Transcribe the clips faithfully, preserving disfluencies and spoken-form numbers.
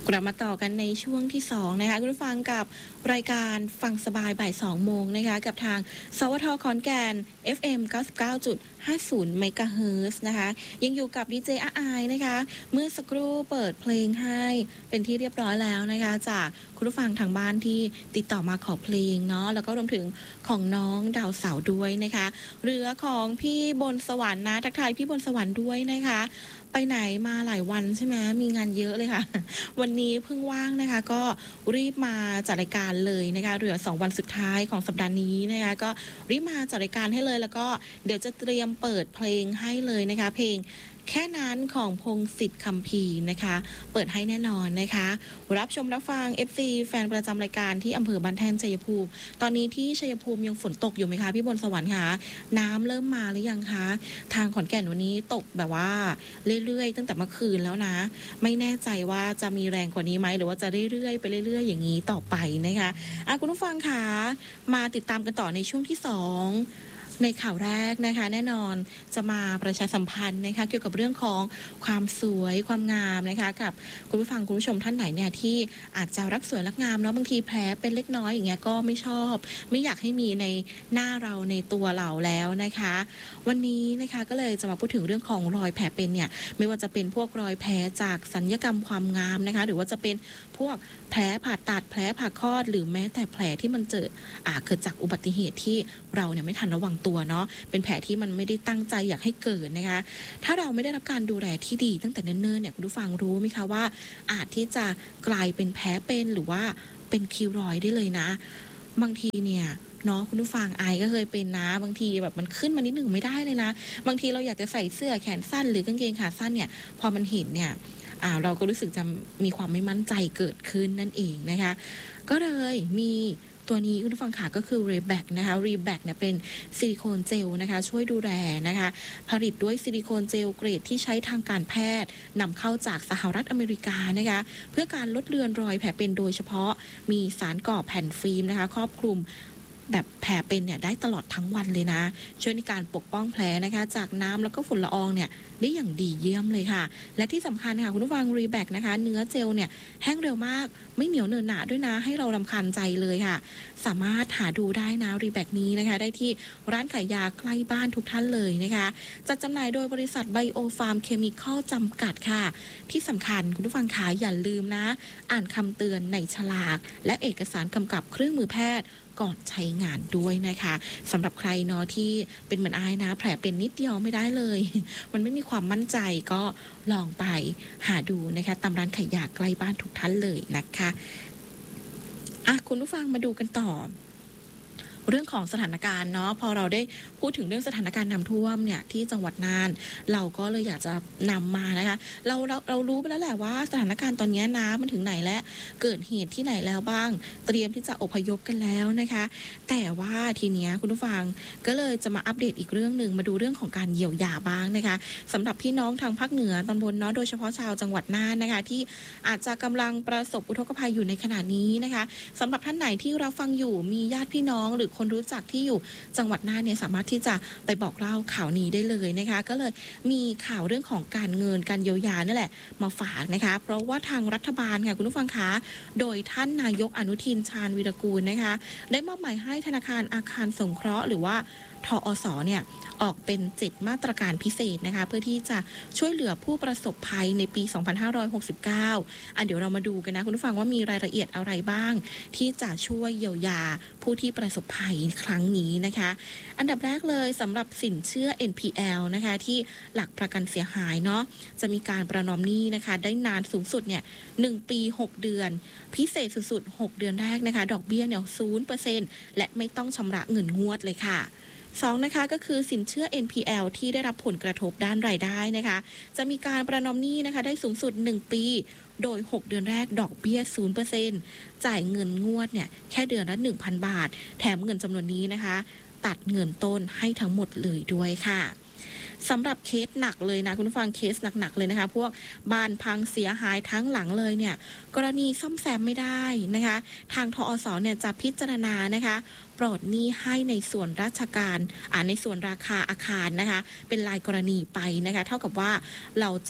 กลับมาต่อกันในช่วงที่สองนะคะคุณผู้ฟังกับรายการฟังสบายบ่ายสองโมงนะคะกับทางสวทขอนแก่น เอฟ เอ็ม เก้าสิบเก้าจุดห้าศูนย์ เมกะเฮิรตซ์นะคะยังอยู่กับดีเจอาอายนะคะเมื่อสักครู่เปิดเพลงให้เป็นที่เรียบร้อยแล้วนะคะจากคุณผู้ฟังทางบ้านที่ติดต่อมาขอเพลงเนาะแล้วก็รวมถึงของน้องดาวเสาร์ด้วยนะคะเรือของพี่บนสวรรค์นะทักทายพี่บนสวรรค์ด้วยนะคะไปไหนมาหลายวันใช่ไหมมีงานเยอะเลยค่ะวันนี้เพิ่งว่างนะคะก็รีบมาจัดรายการเลยนะคะเหลือสองวันสุดท้ายของสัปดาห์นี้นะคะก็รีบมาจัดรายการให้เลยแล้วก็เดี๋ยวจะเตรียมเปิดเพลงให้เลยนะคะเพลงแค่นั้นของพงษ์สิทธิ์คัมภีร์นะคะเปิดให้แน่นอนนะคะรับชมรับฟัง เอฟ ซี แฟนประจำรายการที่อำเภอบ้านแท่นชัยภูมิตอนนี้ที่ชัยภูมิยังฝนตกอยู่ไหมคะพี่บนสวรรค์คะน้ำเริ่มมาหรือยังคะทางขอนแก่นวันนี้ตกแบบว่าเรื่อยๆตั้งแต่เมื่อคืนแล้วนะไม่แน่ใจว่าจะมีแรงกว่านี้ไหมหรือว่าจะเรื่อยๆไปเรื่อยๆอย่างนี้ต่อไปนะคะอ่ะคุณผู้ฟังคะมาติดตามกันต่อในช่วงที่สองในข่าวแรกนะคะแน่นอนจะมาประชาสัมพันธ์นะคะเกี่ยวกับเรื่องของความสวยความงามนะคะกับคุณผู้ฟังคุณผู้ชมท่านไหนเนี่ยที่อาจจะรักสวยรักงามเนาะบางทีแผลเป็นเล็กน้อยอย่างเงี้ยก็ไม่ชอบไม่อยากให้มีในหน้าเราในตัวเราแล้วนะคะวันนี้นะคะก็เลยจะมาพูดถึงเรื่องของรอยแผลเป็นเนี่ยไม่ว่าจะเป็นพวกรอยแผลจากศัลยกรรมความงามนะคะหรือว่าจะเป็นพวกแผลผ่าตัดแผลผ่าคลอดหรือแม้แต่แผลที่มันเกิดอ่าเกิดจากอุบัติเหตุที่เราเนี่ยไม่ทันระวังตัวเนาะเป็นแผลที่มันไม่ได้ตั้งใจอยากให้เกิดนะคะถ้าเราไม่ได้รับการดูแลที่ดีตั้งแต่เนิ่นๆเนี่ยคุณผู้ฟังรู้ไหมคะว่าอาจที่จะกลายเป็นแผลเป็นหรือว่าเป็นคีรอยด์ได้เลยนะบางทีเนี่ยเนาะคุณผู้ฟังอายก็เคยเป็นนะบางทีแบบมันขึ้นมานิดหนึ่งไม่ได้เลยนะบางทีเราอยากจะใส่เสื้อแขนสั้นหรือกางเกงขาสั้นเนี่ยพอมันเห็นเนี่ยอ่าเราก็รู้สึกจะมีความไม่มั่นใจเกิดขึ้นนั่นเองนะคะก็เลยมีตัวนี้คุณผู้ฟังค่ะก็คือ Reback นะคะ Reback เนี่ยเป็นซิลิโคนเจลนะคะช่วยดูแลนะคะผลิตด้วยซิลิโคนเจลเกรดที่ใช้ทางการแพทย์นำเข้าจากสหรัฐอเมริกานะคะเพื่อการลดเลือนรอยแผลเป็นโดยเฉพาะมีสารก่อแผ่นฟิล์มนะคะครอบคลุมแบบแผลเป็นเนี่ยได้ตลอดทั้งวันเลยนะช่วยในการปกป้องแผลนะคะจากน้ำแล้วก็ฝุ่นละอองเนี่ยได้อย่างดีเยี่ยมเลยค่ะและที่สำคัญค่ะคุณผู้ฟัง Reback นะคะเนื้อเจลเนี่ยแห้งเร็วมากไม่เหนียวเนินหนาด้วยนะให้เรารำคาญใจเลยค่ะสามารถหาดูได้นะ Reback นี้นะคะได้ที่ร้านขายยาใกล้บ้านทุกท่านเลยนะคะจัดจำหน่ายโดยบริษัท Bio Farm Chemical จำกัดค่ะที่สำคัญคุณผู้ฟังคะอย่าลืมนะอ่านคำเตือนในฉลากและเอกสารกำกับเครื่องมือแพทย์ก่อนใช้งานด้วยนะคะสำหรับใครเนาะที่เป็นเหมือนอายนะแผลเป็นนิดเดียวไม่ได้เลยมันไม่มีความมั่นใจก็ลองไปหาดูนะคะตามร้านขายยาใกล้บ้านทุกท่านเลยนะคะอ่ะคุณผู้ฟังมาดูกันต่อเรื่องของสถานการณ์เนาะพอเราได้พูดถึงเรื่องสถานการณ์น้ำท่วมเนี่ยที่จังหวัดน่านเราก็เลยอยากจะนำมานะคะเราเราเรารู้ไปแล้วแหละว่าสถานการณ์ตอนนี้น้ำมันถึงไหนแล้วเกิดเหตุที่ไหนแล้วบ้างเตรียมที่จะอพยพกันแล้วนะคะแต่ว่าทีเนี้ยคุณผู้ฟังก็เลยจะมาอัปเดตอีกเรื่องหนึ่งมาดูเรื่องของการเยียวยาบ้างนะคะสำหรับพี่น้องทางภาคเหนือตอนบนเนาะโดยเฉพาะชาวจังหวัดน่านนะคะที่อาจจะกำลังประสบอุทกภัยอยู่ในขณะนี้นะคะสำหรับท่านไหนที่เราฟังอยู่มีญาติพี่น้องหรือคนรู้จักที่อยู่จังหวัดน่านเนี่ยสามารถที่จะไปบอกเล่าข่าวนี้ได้เลยนะคะก็เลยมีข่าวเรื่องของการเงินการเยียวยานั่นแหละมาฝากนะคะเพราะว่าทางรัฐบาลค่ะคุณผู้ฟังคะโดยท่านนายกอนุทินชาญวีรกูลนะคะได้มอบหมายให้ธนาคารอาคารสงเคราะห์หรือว่าทอสเนี่ยออกเป็นเจ็ดมาตรการพิเศษนะคะเพื่อที่จะช่วยเหลือผู้ประสบภัยในปีสองพันห้าร้อยหกสิบเก้าอ่ะเดี๋ยวเรามาดูกันนะคุณผู้ฟังว่ามีรายละเอียดอะไรบ้างที่จะช่วยเยียวยาผู้ที่ประสบภัยครั้งนี้นะคะอันดับแรกเลยสำหรับสินเชื่อ เอ็น พี แอล นะคะที่หลักประกันเสียหายเนาะจะมีการประนอมหนี้นะคะได้นานสูงสุดเนี่ยหนึ่งปีหกเดือนพิเศษสุดๆหกเดือนแรกนะคะดอกเบี้ยเนี่ย ศูนย์เปอร์เซ็นต์ และไม่ต้องชำระเงินงวดเลยค่ะสองนะคะก็คือสินเชื่อ เอ็น พี แอล ที่ได้รับผลกระทบด้านรายได้นะคะจะมีการประนอมหนี้นะคะได้สูงสุดหนึ่งปีโดยหกเดือนแรกดอกเบี้ย ศูนย์เปอร์เซ็นต์ จ่ายเงินงวดเนี่ยแค่เดือนละ หนึ่งพัน บาทแถมเงินจำนวนนี้นะคะตัดเงินต้นให้ทั้งหมดเลยด้วยค่ะสำหรับเคสหนักเลยนะคุณผู้ฟังเคสหนักๆเลยนะคะพวกบ้านพังเสียหายทั้งหลังเลยเนี่ยกรณีซ่อมแซมไม่ได้นะคะทางทอสเนี่ยจะพิจารณานะคะปลดหนี้ให้ในส่วนราชการอ่าในส่วนราคาอาคารนะคะเป็นรายกรณีไปนะคะเท่ากับว่าเราจะ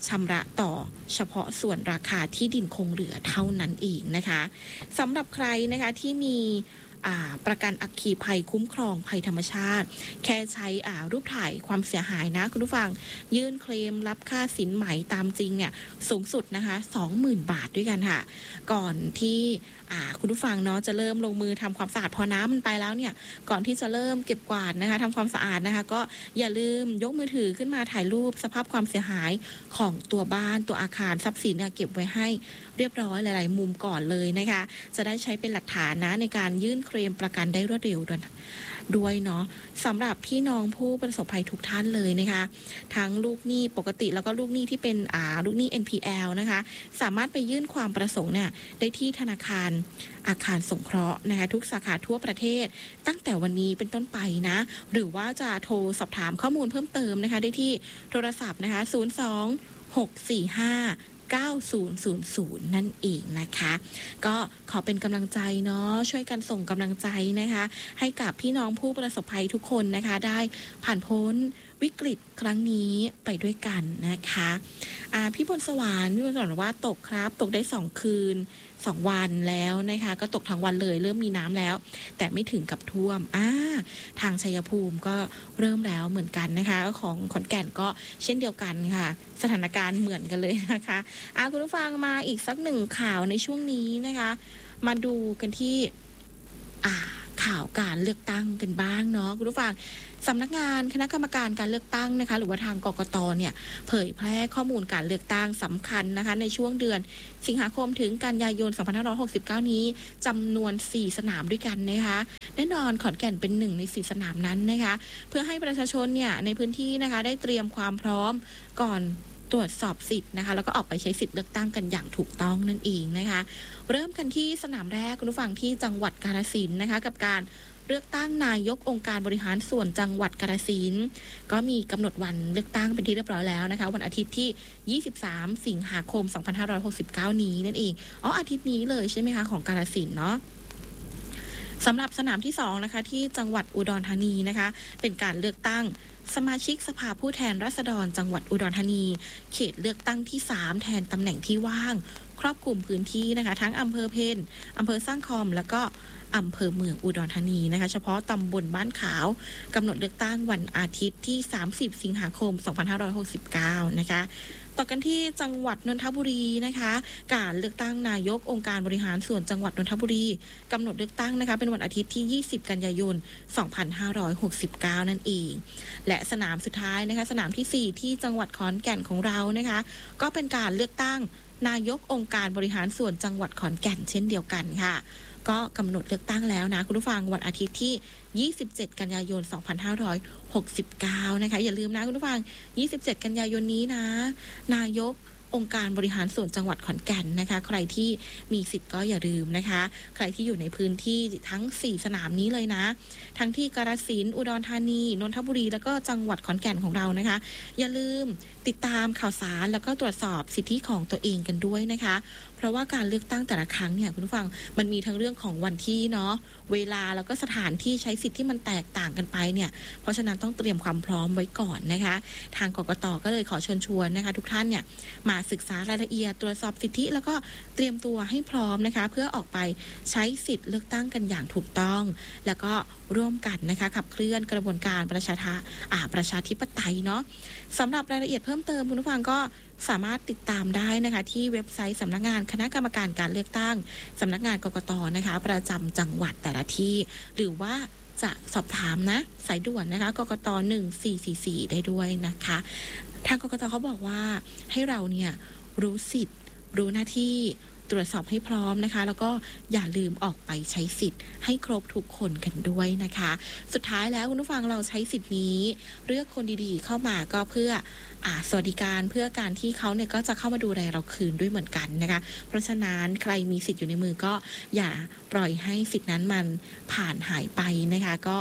ชำระต่อเฉพาะส่วนราคาที่ดินคงเหลือเท่านั้นเองนะคะสำหรับใครนะคะที่มีประกันอัคคีภัยคุ้มครองภัยธรรมชาติแค่ใช้รูปถ่ายความเสียหายนะคุณผู้ฟังยื่นเคลมรับค่าสินไหมตามจริงเนี่ยสูงสุดนะคะ สองหมื่น บาทด้วยกันค่ะก่อนที่คุณผู้ฟังเนาะจะเริ่มลงมือทำความสะอาดพอน้ำมันไปแล้วเนี่ยก่อนที่จะเริ่มเก็บกวาดนะคะทำความสะอาดนะคะก็อย่าลืมยกมือถือขึ้นมาถ่ายรูปสภาพความเสียหายของตัวบ้านตัวอาคารทรัพย์สินเก็บไว้ให้เรียบร้อยหลายๆมุมก่อนเลยนะคะจะได้ใช้เป็นหลักฐานนะในการยื่นเคลมประกันได้รวดเร็วด้วยเนาะสำหรับพี่น้องผู้ประสบภัยทุกท่านเลยนะคะทั้งลูกหนี้ปกติแล้วก็ลูกหนี้ที่เป็นอ่าลูกหนี้ เอ็น พี แอล นะคะสามารถไปยื่นความประสงค์เนี่ยได้ที่ธนาคารอาคารสงเคราะห์นะคะทุกสาขาทั่วประเทศตั้งแต่วันนี้เป็นต้นไปนะหรือว่าจะโทรสอบถามข้อมูลเพิ่มเติมนะคะได้ที่โทรศัพท์นะคะศูนย์ สอง หก สี่ ห้า เก้า ศูนย์ ศูนย์ ศูนย์ นั่นเองนะคะก็ขอเป็นกำลังใจเนาะช่วยกันส่งกำลังใจนะคะให้กับพี่น้องผู้ประสบภัยทุกคนนะคะได้ผ่านพ้นวิกฤตครั้งนี้ไปด้วยกันนะคะอ่าพี่บนสวรรค์พี่บนสวรรค์ว่าตกครับตกได้สองคืนสองวันแล้วนะคะก็ตกทั้งวันเลยเริ่มมีน้ำแล้วแต่ไม่ถึงกับท่วมอ่าทางชัยภูมิก็เริ่มแล้วเหมือนกันนะคะของขอนแก่นก็เช่นเดียวกันค่ะสถานการณ์เหมือนกันเลยนะคะอ่าคุณผู้ฟังมาอีกสักหนึ่งข่าวในช่วงนี้นะคะมาดูกันที่อ่าข่าวการเลือกตั้งกันบ้างเนาะคุณผู้ฟังสำนักงานคณะกรรมการการเลือกตั้งนะคะหรือว่าทางกกตเนี่ยเผยแพร่ข้อมูลการเลือกตั้งสำคัญนะคะในช่วงเดือนสิงหาคมถึงกันยายนสองพันห้าร้อยหกสิบเก้านี้จำนวนสี่สนามด้วยกันนะคะแน่นอนขอนแก่นเป็นหนึ่งในสี่สนามนั้นนะคะเพื่อให้ประชาชนเนี่ยในพื้นที่นะคะได้เตรียมความพร้อมก่อนตรวจสอบสิทธิ์นะคะแล้วก็ออกไปใช้สิทธิ์เลือกตั้งกันอย่างถูกต้องนั่นเองนะคะเริ่มกันที่สนามแรกคุณผู้ฟังที่จังหวัดกาฬสินธุ์นะคะกับการเลือกตั้งนายกองค์การบริหารส่วนจังหวัดกาฬสินธุ์ก็มีกำหนดวันเลือกตั้งเป็นที่เรียบร้อยแล้วนะคะวันอาทิตย์ที่ยี่สิบสามสิงหาคมสองพันห้าร้อยหกสิบเก้านี้นั่นเองอ๋ออาทิตย์นี้เลยใช่ไหมคะของกาฬสินธุ์เนาะสำหรับสนามที่สองนะคะที่จังหวัดอุดรธานีนะคะเป็นการเลือกตั้งสมาชิกสภาผู้แทนราษฎรจังหวัดอุดรธานีเขตเลือกตั้งที่สามแทนตำแหน่งที่ว่างครอบคลุมพื้นที่นะคะทั้งอำเภอเพนอำเภอสร้างคอมแล้วก็อำเภอเมืองอุดรธานีนะคะเฉพาะตำบลบ้านขาวกำหนดเลือกตั้งวันอาทิตย์ที่สามสิบสิงหาคมสองพันห้าร้อยหกสิบเก้านะคะต่อกันที่จังหวัดนนทบุรีนะคะการเลือกตั้งนายกองค์การบริหารส่วนจังหวัดนนทบุรีกำหนดเลือกตั้งนะคะเป็นวันอาทิตย์ที่ยี่สิบกันยายนสองพันห้าร้อยหกสิบเก้านั่นเองและสนามสุดท้ายนะคะสนามที่สี่ที่จังหวัดขอนแก่นของเรานะคะก็เป็นการเลือกตั้งนายกองค์การบริหารส่วนจังหวัดขอนแก่นเช่นเดียวกันค่ะก็กำหนดเลือกตั้งแล้วนะคุณผู้ฟังวันอาทิตย์ที่ยี่สิบเจ็ดกันยายนสองพันห้าร้อยหกสิบเก้านะคะอย่าลืมนะคุณผู้ฟังยี่สิบเจ็ดกันยายนนี้นะนายกองค์การบริหารส่วนจังหวัดขอนแก่นนะคะใครที่มีสิทธิ์ก็อย่าลืมนะคะใครที่อยู่ในพื้นที่ทั้งสี่สนามนี้เลยนะทั้งที่กาฬสินธุ์อุดรธานีนนทบุรีแล้วก็จังหวัดขอนแก่นของเรานะคะอย่าลืมติดตามข่าวสารแล้วก็ตรวจสอบสิทธิของตัวเองกันด้วยนะคะเพราะว่าการเลือกตั้งแต่ละครั้งเนี่ยคุณผู้ฟังมันมีทั้งเรื่องของวันที่เนาะเวลาแล้วก็สถานที่ใช้สิทธิ์ที่มันแตกต่างกันไปเนี่ยเพราะฉะนั้นต้องเตรียมความพร้อมไว้ก่อนนะคะทางกกตก็เลยขอเชิญชวนนะคะทุกท่านเนี่ยมาศึกษารายละเอียดตรวจสอบสิทธิแล้วก็เตรียมตัวให้พร้อมนะคะเพื่อออกไปใช้สิทธิ์เลือกตั้งกันอย่างถูกต้องแล้วก็ร่วมกันนะคะขับเคลื่อนกระบวนการประชาธาอ่าประชาธิปไตยเนาะสำหรับรายละเอียดเพิ่มเติมคุณผู้ฟังก็สามารถติดตามได้นะคะที่เว็บไซต์สำนักงานคณะกรรมการการเลือกตั้งสำนักงานกกตนะคะประจำจังหวัดแต่ละที่หรือว่าจะสอบถามนะสายด่วนนะคะกกตหนึ่งสี่สี่สี่ได้ด้วยนะคะทางกกตเขาบอกว่าให้เราเนี่ยรู้สิทธิ์รู้หน้าที่ตรวจสอบให้พร้อมนะคะแล้วก็อย่าลืมออกไปใช้สิทธิ์ให้ครบทุกคนกันด้วยนะคะสุดท้ายแล้วคุณผู้ฟังเราใช้สิทธิ์นี้เลือกคนดีๆเข้ามาก็เพื่ออ่าสวัสดิการเพื่อการที่เขาเนี่ยก็จะเข้ามาดูแลเราคืนด้วยเหมือนกันนะคะเพราะฉะนั้นใครมีสิทธิ์อยู่ในมือก็อย่าปล่อยให้สิทธิ์นั้นมันผ่านหายไปนะคะก็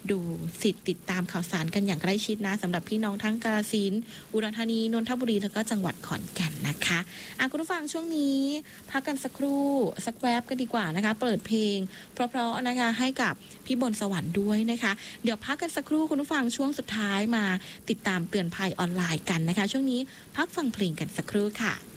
ดูสิทธิ์ติดตามข่าวสารกันอย่างใกล้ชิดนะสำหรับพี่น้องทั้งกาฬสินธุ์อุดรธานีนนทบุรีแล้วก็จังหวัดขอนแก่นนะคะอ่ะคุณผู้ฟังช่วงนี้พักกันสักครู่สักแวบกันดีกว่านะคะเปิดเพลงเพราะๆนะคะให้กับพี่บนสวรรค์ด้วยนะคะเดี๋ยวพักกันสักครู่คุณผู้ฟังช่วงสุดท้ายมาติดตามเตือนภัยออนไลน์กันนะคะช่วงนี้พักฟังเพลงกันสักครู่ค่ะ